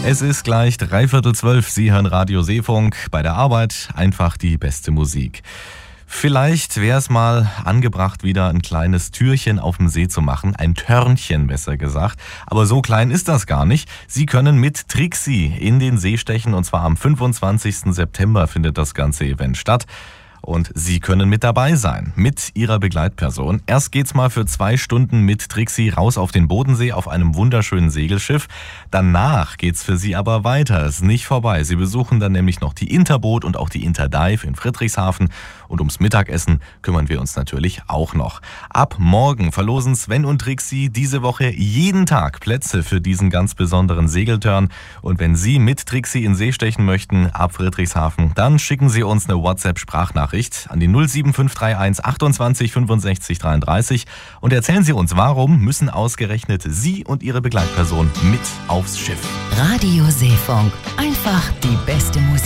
Es ist gleich 11:45. Sie hören Radio Seefunk. Bei der Arbeit einfach die beste Musik. Vielleicht wäre es mal angebracht, wieder ein kleines Türchen auf dem See zu machen. Ein Törnchen, besser gesagt. Aber so klein ist das gar nicht. Sie können mit Trixie in den See stechen. Und zwar am 25. September findet das ganze Event statt. Und Sie können mit dabei sein, mit Ihrer Begleitperson. Erst geht's mal für 2 Stunden mit Trixie raus auf den Bodensee auf einem wunderschönen Segelschiff. Danach geht's für Sie aber weiter, ist nicht vorbei. Sie besuchen dann nämlich noch die Interboot und auch die Interdive in Friedrichshafen. Und ums Mittagessen kümmern wir uns natürlich auch noch. Ab morgen verlosen Sven und Trixie diese Woche jeden Tag Plätze für diesen ganz besonderen Segeltörn. Und wenn Sie mit Trixie in See stechen möchten, ab Friedrichshafen, dann schicken Sie uns eine WhatsApp-Sprachnachricht an die 07531 28 65 33 und erzählen Sie uns, warum müssen ausgerechnet Sie und Ihre Begleitperson mit aufs Schiff. Radio Seefunk. Einfach die beste Musik.